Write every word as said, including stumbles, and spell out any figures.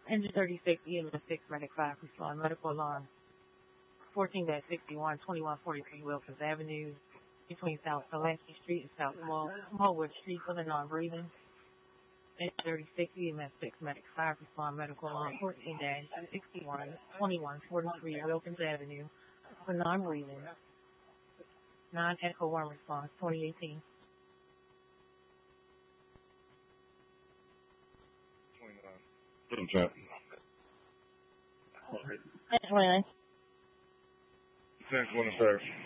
Engine thirty-six, E M S six, Medic five, respond, medical alarm. fourteen sixty-one, twenty-one forty-three Wilkins Avenue, between South Pulaski Street and South Small, Smallwood Street for the non-breathing. Engine thirty-six, E M S six, Medic five, respond, medical alarm. fourteen sixty-one, twenty-one forty-three Wilkins Avenue for non-breathing. Non-Echo one response, twenty eighteen. twenty-nine. Chat. Anyway. ten twenty-six.